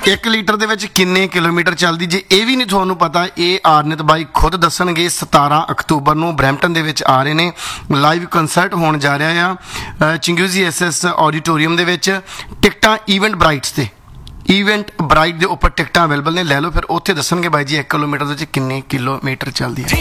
1 litre ਦੇ ਵਿੱਚ ਕਿੰਨੇ ਕਿਲੋਮੀਟਰ ਚੱਲਦੀ, ਜੇ ਇਹ ਵੀ ਨਹੀਂ ਤੁਹਾਨੂੰ ਪਤਾ, ਇਹ ਆਰਨਿਤ ਬਾਈ ਖੁਦ ਦੱਸਣਗੇ। 17 ਅਕਤੂਬਰ ਨੂੰ ਬਰੈਂਪਟਨ ਦੇ ਵਿੱਚ ਆ ਰਹੇ ਨੇ, ਲਾਈਵ ਕੰਸਰਟ ਹੋਣ ਜਾ ਰਿਹਾ ਆ ਚਿੰਗੂਜ਼ੀ SS ਆਡੀਟੋਰੀਅਮ ਦੇ ਵਿੱਚ। ਟਿਕਟਾਂ ਈਵੈਂਟ ਬਰਾਈਟਸ ਤੇ, ਈਵੈਂਟ ਬਰਾਈਟ ਦੇ ਉੱਪਰ ਟਿਕਟਾਂ ਅਵੇਲੇਬਲ ਨੇ, ਲੈ ਲਓ। ਫਿਰ ਉੱਥੇ ਦੱਸਣਗੇ ਬਾਈ ਜੀ 1 ਕਿਲੋਮੀਟਰ ਦੇ ਵਿੱਚ ਕਿੰਨੇ ਕਿਲੋਮੀਟਰ ਚੱਲਦੀ ਹੈ।